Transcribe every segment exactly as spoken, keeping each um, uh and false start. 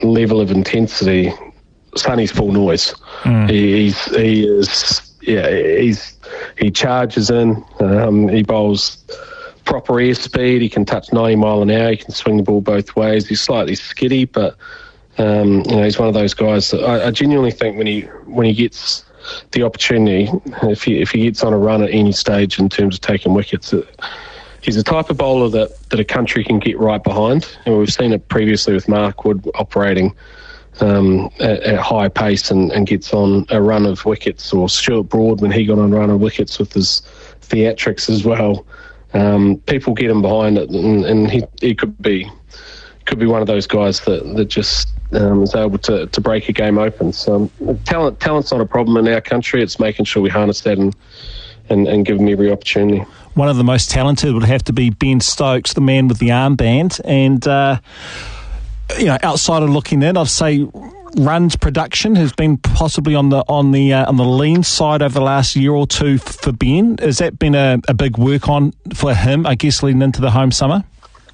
level of intensity, Sonny's full noise. Mm. He, he's, he is, yeah, he's he charges in. Um, he bowls proper airspeed. He can touch ninety mile an hour. He can swing the ball both ways. He's slightly skiddy, but um, you know, he's one of those guys that I, I genuinely think when he when he gets the opportunity, if he if he gets on a run at any stage in terms of taking wickets, it, he's the type of bowler that, that a country can get right behind. And we've seen it previously with Mark Wood operating um, at, at high pace and, and gets on a run of wickets, or Stuart Broad when he got on a run of wickets with his theatrics as well. Um, people get him behind it, and, and he, he could be could be one of those guys that, that just um, is able to, to break a game open. So talent talent's not a problem in our country. It's making sure we harness that and, and, and give him every opportunity. One of the most talented would have to be Ben Stokes, the man with the armband. And, uh, you know, outside of looking in, I'd say runs production has been possibly on the on the uh, on the lean side over the last year or two for Ben. Has that been a, a big work on for him, I guess, leading into the home summer?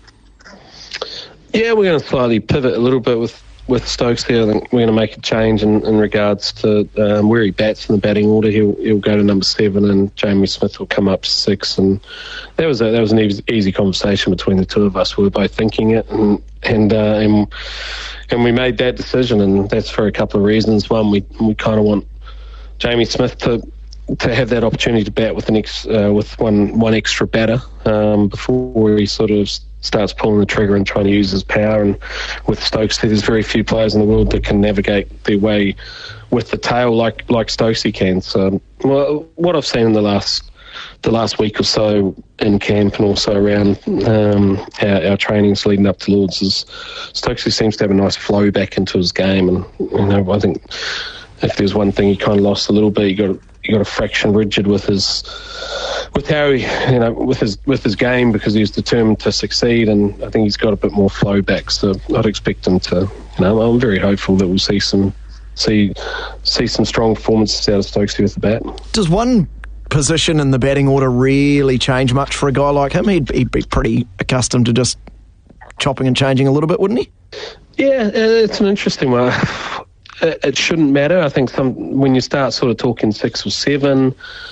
Yeah, we're going to slightly pivot a little bit with, with Stokes here. I think we're going to make a change in, in regards to um, where he bats in the batting order. He'll he'll go to number seven, and Jamie Smith will come up to six. And that was a, that was an easy, easy conversation between the two of us. We were both thinking it, and and uh, and, and we made that decision, and that's for a couple of reasons. One, we we kind of want Jamie Smith to. to have that opportunity to bat with an ex, uh, with one one extra batter um, before he sort of starts pulling the trigger and trying to use his power. And with Stokes, there's very few players in the world that can navigate their way with the tail like like Stokesy can. So, well, what I've seen in the last the last week or so in camp and also around um, our, our trainings leading up to Lords is Stokesy seems to have a nice flow back into his game. And you know, I think if there's one thing he kind of lost a little bit, he got he got a fraction rigid with his with how he you know with his with his game, because he was determined to succeed, and I think he's got a bit more flow back. So I'd expect him to. You know, I'm very hopeful that we'll see some see see some strong performances out of Stokesy with the bat. Does one position in the batting order really change much for a guy like him? He'd, he'd be pretty accustomed to just chopping and changing a little bit, wouldn't he? Yeah, it's an interesting one. It shouldn't matter. I think some when you start sort of talking six or seven,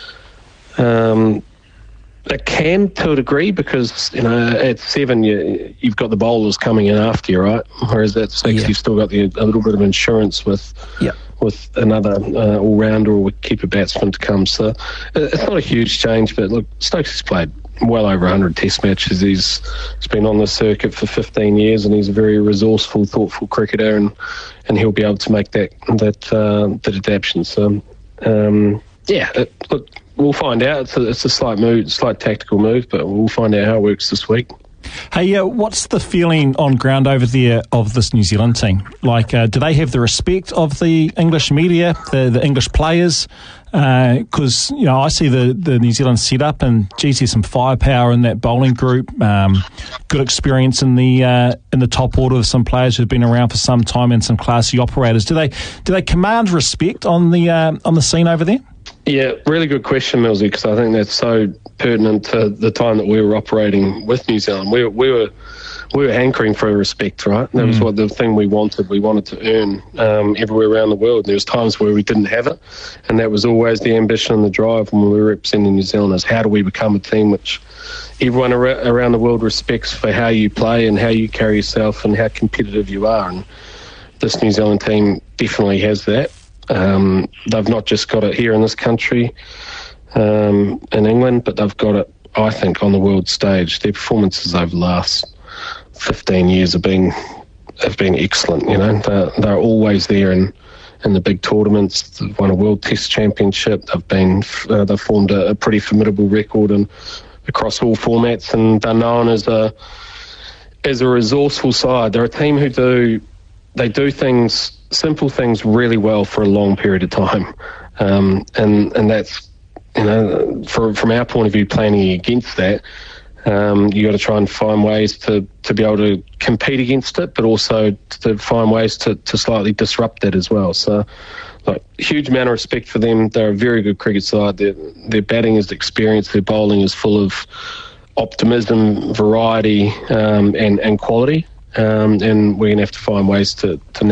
um, it can to a degree, because you know at seven you you've got the bowlers coming in after you, right? Whereas at six yeah. you've still got the, a little bit of insurance with yeah. with another uh, all rounder or keeper batsman to come. So it's not a huge change, but look, Stokes has played well over one hundred test matches. He's, he's been on the circuit for fifteen years, and he's a very resourceful, thoughtful cricketer, and, and he'll be able to make that that uh, that adaptation. So, um, yeah, it, look, we'll find out. It's a, it's a slight move, slight tactical move, but we'll find out how it works this week. Hey, uh, what's the feeling on ground over there of this New Zealand team? Like, uh, do they have the respect of the English media, the, the English players? Because, uh, you know, I see the, the New Zealand setup, and, geez, there's some firepower in that bowling group. Um, good experience in the uh, in the top order of some players who've been around for some time, and some classy operators. Do they do they command respect on the uh, on the scene over there? Yeah, really good question, Millsy, because I think that's so pertinent to the time that we were operating with New Zealand. We, we were we were hankering for respect, right? That mm. was what the thing we wanted. We wanted to earn um, everywhere around the world. There was times where we didn't have it, and that was always the ambition and the drive when we were representing New Zealand, is how do we become a team which everyone ar- around the world respects for how you play and how you carry yourself and how competitive you are. And this New Zealand team definitely has that. Um, they've not just got it here in this country, um, in England, but they've got it, I think, on the world stage. Their performances over the last fifteen years have been have been excellent. You know, they're, they're always there in, in the big tournaments. They've won a World Test Championship. They've been uh, they've formed a, a pretty formidable record and across all formats, and they're known as a as a resourceful side. They're a team who do they do things. simple things really well for a long period of time, um, and and that's, you know, for, from our point of view, planning against that, um, you got to try and find ways to, to be able to compete against it, but also to find ways to, to slightly disrupt that as well. So, like, huge amount of respect for them. They're a very good cricket side. Their their batting is experienced. Their bowling is full of optimism, variety, um, and and quality. Um, and we're going to have to find ways to to